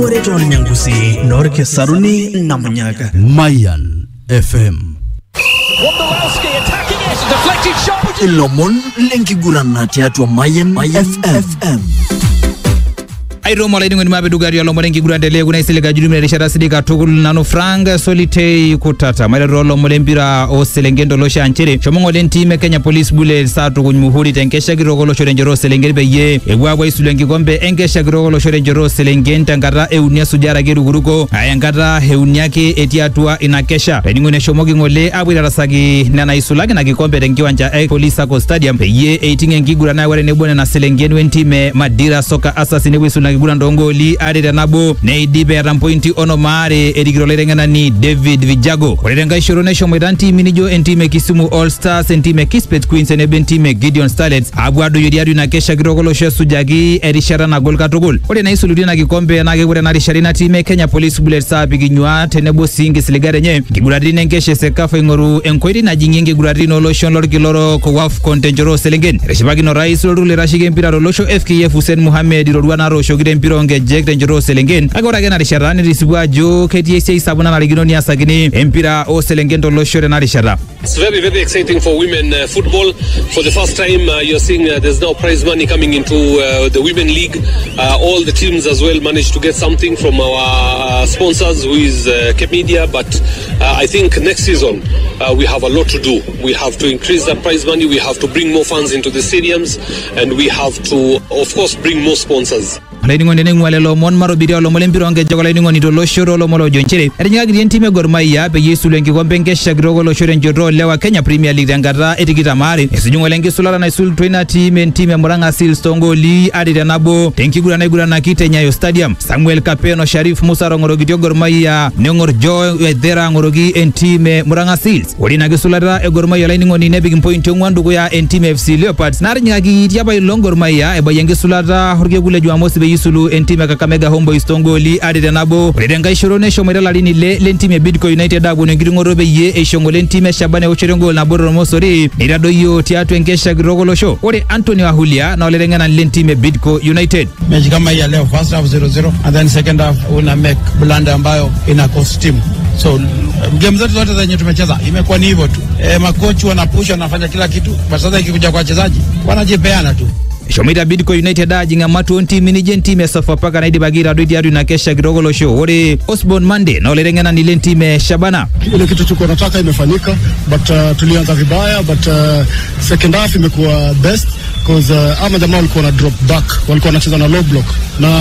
Ore John Nyangusi, Norke Saruni, Namunyaga. Mayan FM. Wondolowski attacking it, deflected shot. Lomon Lenki Guranati at Mayan FM. Airo mola idingo ni mabe dugari ya lomo rengi gurande legu na isilega judumine rishara sidika tugul nanu franga solitei kutata maile rolo molembira o selengendo losha anchiri shomongo lentime Kenya Police Bule saatu kunyumuhuri tenkesha girogolo shorenjero selengeni beye egwagwa isulengi gombe enkesha girogolo shorenjero selengeni tangata eunia sujara giru guruko ayangata heuniake etiatua inakesha reningo ne shomogi ngole abwira rasagi nana isulagi na kikombe tenkiwanja Police Sacco Stadium beye eitinge ngigura na wale nebone na selengeni wentime Madira Soka Assassin wisu gura ndongoli ari nabo neidibe rampointi ono mare erigirolengana ni David Vijago orenga ishorone shomoidanti minijo entime Kisumu All Stars entime Kispet Queens enebentime Gideon Starlets abwado yodiadu na kesha girogolo sujagi erishara na gol katugul ore na isuludi na kikombe na gegure na risharina time Kenya Police Bullets sabiginywa tenebo singi siligare nye kiguradine nkeshe sekafa ingoru enkweri na jinginge guradino lotion lor kiloro ko waf contenjoro selingen reshibagi no rais lorule rashige mpira losho FKF Hussein Mohamed lorwana rosho mpironge jekte njoro selengen agora gena risharani risibwa jo KTSA sabuna na liginoni asagini empira o selengendo loshore na rishara. It's very, very exciting for women football. For the first time, you're seeing there's now prize money coming into the Women League. All the teams as well managed to get something from our sponsors, who is Media. But I think next season, we have a lot to do. We have to increase that prize money. We have to bring more funds into the stadiums. And we have to, of course, bring more sponsors. Laingo nene ngwale lo mon maro bidio lo molembiro ange jogo laingo ni to lo shoro lo molo jonchire eringa gidi entime Gor Mahia be Yesu lengi gombe ngesha girogo lo shore njoro lewa Kenya Premier League ngara etikita mari esinyungo lengi sulala na isul trainer team entime Muranga Seal Stongoli ari nabo tenki gura na Kitenyayo Stadium Samuel Kapeno Sharif Musa Rongoro gidio Gor Mahia Nengor Joy Wedera ngorogi entime Muranga Seals olina gisulala Gor Mahia laingo ni nebig point ngwandu ya entime FC Leopards naringa gidi yaba Gor Mahia e bayengi sulala horge gule juamosi Yusulu entime Kakamega Homeboyz Stongoli ari nabo redenga ishorone shomera lini lentime Bidco United abo ngirongorobe ye eshongo lentime Shabane Ocherengo na Boro Mosori irado yo tiatu enkesha girogolo show ore Anthony Wahulia na olerengana lentime Bidco United mechi kama ya leo first half 0-0 and then second half una make blunder ambayo ina cost team. So game zetu zote zenye tumecheza imekuwa ni hivyo tu makochi wanapusha wanafanya kila kitu basi sasa ikikuja kwa wachezaji wanajipeana tu. Shomira Bidco United ajinga matu onti minije team ya Sofapaka na Idibagira doidi adu na kesha girogolo show ore Osborne Monday na olerengana ni lentime Shabana ile kitu tulikuwa tunataka imefanyika but tulianza vibaya but second half imekuwa best because ama jamaa walikuwa na drop back walikuwa wanacheza na low block na